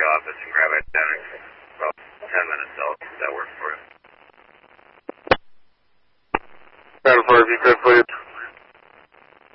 your office and grab identics. About 10 minutes out. That works for you. 10-4, if you could, please.